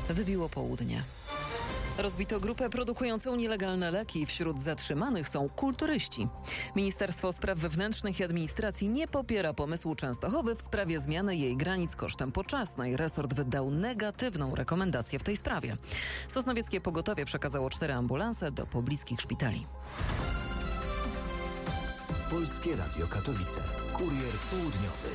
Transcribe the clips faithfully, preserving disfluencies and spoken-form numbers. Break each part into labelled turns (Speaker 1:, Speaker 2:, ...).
Speaker 1: Wybiło południe. Rozbito grupę produkującą nielegalne leki. Wśród zatrzymanych są kulturyści. Ministerstwo Spraw Wewnętrznych i Administracji nie popiera pomysłu Częstochowy w sprawie zmiany jej granic kosztem Poczesnej. Resort wydał negatywną rekomendację w tej sprawie. Sosnowieckie Pogotowie przekazało cztery ambulanse do pobliskich szpitali.
Speaker 2: Polskie Radio Katowice. Kurier południowy.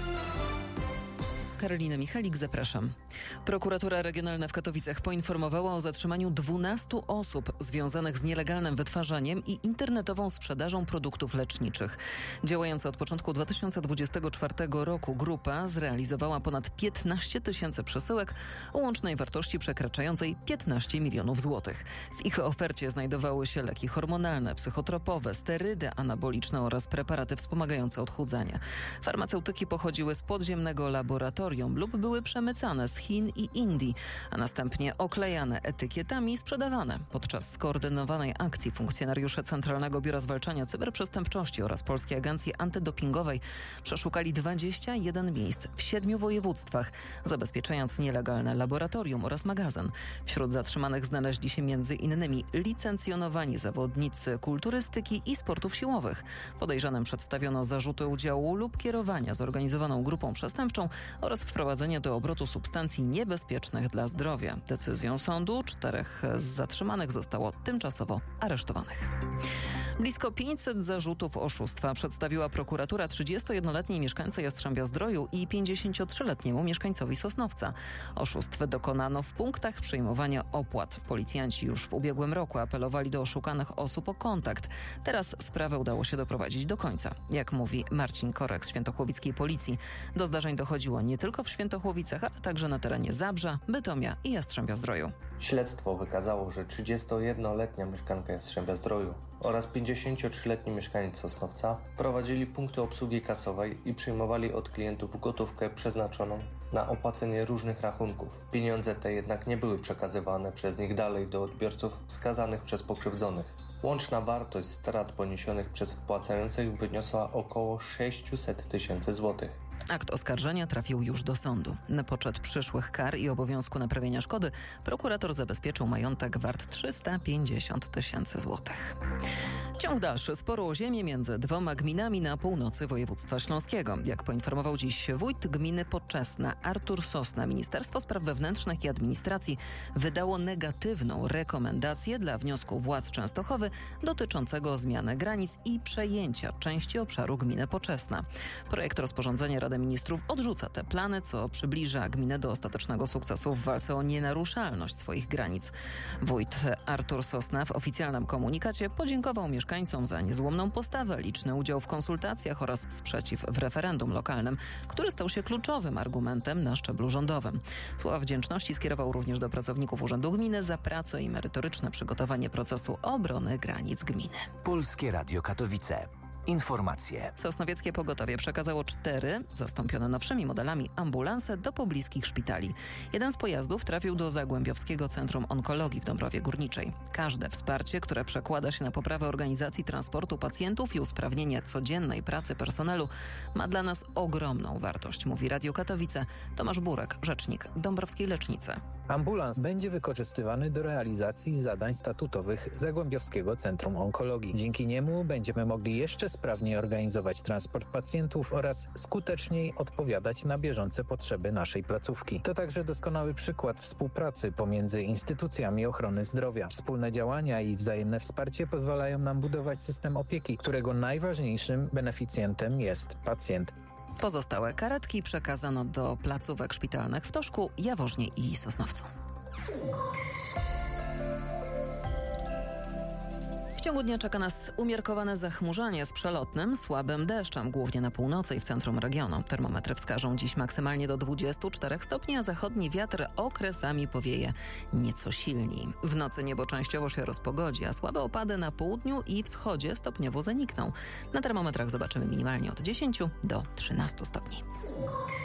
Speaker 1: Karolina Michalik, zapraszam. Prokuratura Regionalna w Katowicach poinformowała o zatrzymaniu dwunastu osób związanych z nielegalnym wytwarzaniem i internetową sprzedażą produktów leczniczych. Działająca od początku dwa tysiące dwudziestego czwartego roku grupa zrealizowała ponad piętnaście tysięcy przesyłek o łącznej wartości przekraczającej piętnaście milionów złotych. W ich ofercie znajdowały się leki hormonalne, psychotropowe, sterydy anaboliczne oraz preparaty wspomagające odchudzanie. Farmaceutyki pochodziły z podziemnego laboratorium lub były przemycane z Chin i Indii, a następnie oklejane etykietami i sprzedawane. Podczas skoordynowanej akcji funkcjonariusze Centralnego Biura Zwalczania Cyberprzestępczości oraz Polskiej Agencji Antydopingowej przeszukali dwadzieścia jeden miejsc w siedmiu województwach, zabezpieczając nielegalne laboratorium oraz magazyn. Wśród zatrzymanych znaleźli się między innymi licencjonowani zawodnicy kulturystyki i sportów siłowych. Podejrzanym przedstawiono zarzuty udziału lub kierowania zorganizowaną grupą przestępczą oraz wprowadzenia do obrotu substancji niebezpiecznych dla zdrowia. Decyzją sądu czterech z zatrzymanych zostało tymczasowo aresztowanych. Blisko pięćset zarzutów oszustwa przedstawiła prokuratura trzydziestojednoletniej mieszkańce Jastrzębia-Zdroju i pięćdziesięciotrzyletniemu mieszkańcowi Sosnowca. Oszustw dokonano w punktach przyjmowania opłat. Policjanci już w ubiegłym roku apelowali do oszukanych osób o kontakt. Teraz sprawę udało się doprowadzić do końca. Jak mówi Marcin Korek z świętochłowickiej policji, do zdarzeń dochodziło nie tylko w Świętochłowicach, ale także na terenie Zabrza, Bytomia i Jastrzębia-Zdroju.
Speaker 3: Śledztwo wykazało, że trzydziestojednoletnia mieszkanka Jastrzębia-Zdroju oraz pięćdziesięciotrzyletni mieszkaniec Sosnowca prowadzili punkty obsługi kasowej i przyjmowali od klientów gotówkę przeznaczoną na opłacenie różnych rachunków. Pieniądze te jednak nie były przekazywane przez nich dalej do odbiorców wskazanych przez pokrzywdzonych. Łączna wartość strat poniesionych przez wpłacających wyniosła około sześćset tysięcy złotych.
Speaker 1: Akt oskarżenia trafił już do sądu. Na poczet przyszłych kar i obowiązku naprawienia szkody prokurator zabezpieczył majątek wart trzysta pięćdziesiąt tysięcy złotych. Ciąg dalszy sporu o ziemię między dwoma gminami na północy województwa śląskiego. Jak poinformował dziś wójt gminy Poczesna Artur Sosna, Ministerstwo Spraw Wewnętrznych i Administracji wydało negatywną rekomendację dla wniosku władz Częstochowy dotyczącego zmiany granic i przejęcia części obszaru gminy Poczesna. Projekt rozporządzenia Rady Ministrów odrzuca te plany, co przybliża gminę do ostatecznego sukcesu w walce o nienaruszalność swoich granic. Wójt Artur Sosna w oficjalnym komunikacie podziękował mieszkańcom za niezłomną postawę, liczny udział w konsultacjach oraz sprzeciw w referendum lokalnym, który stał się kluczowym argumentem na szczeblu rządowym. Słowa wdzięczności skierował również do pracowników Urzędu Gminy za pracę i merytoryczne przygotowanie procesu obrony granic gminy.
Speaker 2: Polskie Radio Katowice. Informacje.
Speaker 1: Sosnowieckie Pogotowie przekazało cztery, zastąpione nowszymi modelami, ambulanse do pobliskich szpitali. Jeden z pojazdów trafił do Zagłębiowskiego Centrum Onkologii w Dąbrowie Górniczej. Każde wsparcie, które przekłada się na poprawę organizacji transportu pacjentów i usprawnienie codziennej pracy personelu, ma dla nas ogromną wartość, mówi Radio Katowice Tomasz Burek, rzecznik Dąbrowskiej Lecznicy.
Speaker 4: Ambulans będzie wykorzystywany do realizacji zadań statutowych Zagłębiowskiego Centrum Onkologii. Dzięki niemu będziemy mogli jeszcze sprawniej organizować transport pacjentów oraz skuteczniej odpowiadać na bieżące potrzeby naszej placówki. To także doskonały przykład współpracy pomiędzy instytucjami ochrony zdrowia. Wspólne działania i wzajemne wsparcie pozwalają nam budować system opieki, którego najważniejszym beneficjentem jest pacjent.
Speaker 1: Pozostałe karetki przekazano do placówek szpitalnych w Toszku, Jaworznie i Sosnowcu. W ciągu dnia czeka nas umiarkowane zachmurzanie z przelotnym, słabym deszczem, głównie na północy i w centrum regionu. Termometry wskażą dziś maksymalnie do dwudziestu czterech stopni, a zachodni wiatr okresami powieje nieco silniej. W nocy niebo częściowo się rozpogodzi, a słabe opady na południu i wschodzie stopniowo zanikną. Na termometrach zobaczymy minimalnie od dziesięciu do trzynastu stopni.